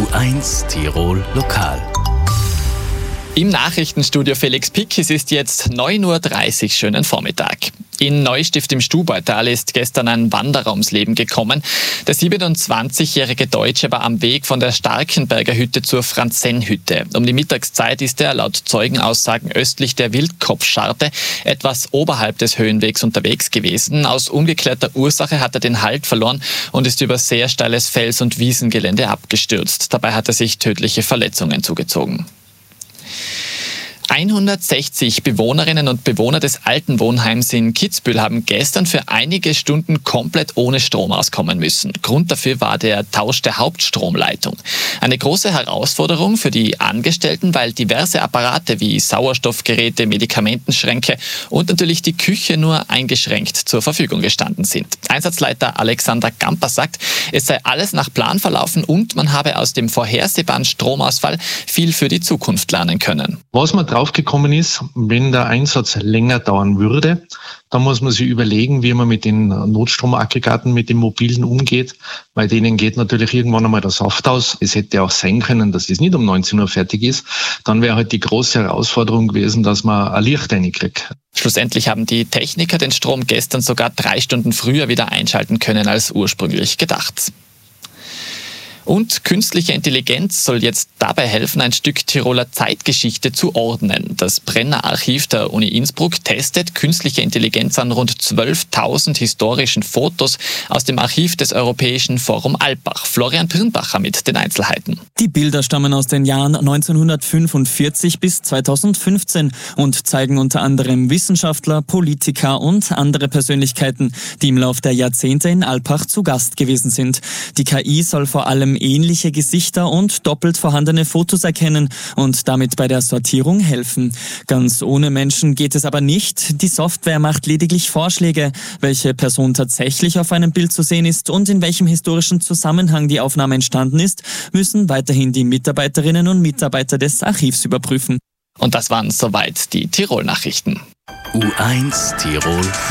U1 Tirol Lokal. Im Nachrichtenstudio Felix Pick, es ist jetzt 9:30 Uhr, schönen Vormittag. In Neustift im Stubaital ist gestern ein Wanderer ums Leben gekommen. Der 27-jährige Deutsche war am Weg von der Starkenberger Hütte zur Franzenhütte. Um die Mittagszeit ist er laut Zeugenaussagen östlich der Wildkopfscharte etwas oberhalb des Höhenwegs unterwegs gewesen. Aus ungeklärter Ursache hat er den Halt verloren und ist über sehr steiles Fels- und Wiesengelände abgestürzt. Dabei hat er sich tödliche Verletzungen zugezogen. 160 Bewohnerinnen und Bewohner des Altenwohnheims in Kitzbühel haben gestern für einige Stunden komplett ohne Strom auskommen müssen. Grund dafür war der Tausch der Hauptstromleitung. Eine große Herausforderung für die Angestellten, weil diverse Apparate wie Sauerstoffgeräte, Medikamentenschränke und natürlich die Küche nur eingeschränkt zur Verfügung gestanden sind. Einsatzleiter Alexander Gamper sagt, es sei alles nach Plan verlaufen und man habe aus dem vorhersehbaren Stromausfall viel für die Zukunft lernen können. Was man draufgekommen ist, wenn der Einsatz länger dauern würde, dann muss man sich überlegen, wie man mit den Notstromaggregaten, mit den mobilen umgeht. Bei denen geht natürlich irgendwann einmal der Saft aus. Es hätte auch sein können, dass das nicht um 19 Uhr fertig ist. Dann wäre halt die große Herausforderung gewesen, dass man ein Licht reinkriegt. Schlussendlich haben die Techniker den Strom gestern sogar 3 Stunden früher wieder einschalten können als ursprünglich gedacht. Und künstliche Intelligenz soll jetzt dabei helfen, ein Stück Tiroler Zeitgeschichte zu ordnen. Das Brenner Archiv der Uni Innsbruck testet künstliche Intelligenz an rund 12.000 historischen Fotos aus dem Archiv des Europäischen Forum Alpbach. Florian Pirnbacher mit den Einzelheiten. Die Bilder stammen aus den Jahren 1945 bis 2015 und zeigen unter anderem Wissenschaftler, Politiker und andere Persönlichkeiten, die im Lauf der Jahrzehnte in Alpbach zu Gast gewesen sind. Die KI soll vor allem ähnliche Gesichter und doppelt vorhandene Fotos erkennen und damit bei der Sortierung helfen. Ganz ohne Menschen geht es aber nicht. Die Software macht lediglich Vorschläge, welche Person tatsächlich auf einem Bild zu sehen ist und in welchem historischen Zusammenhang die Aufnahme entstanden ist, müssen weiterhin die Mitarbeiterinnen und Mitarbeiter des Archivs überprüfen. Und das waren soweit die Tirol-Nachrichten. U1 Tirol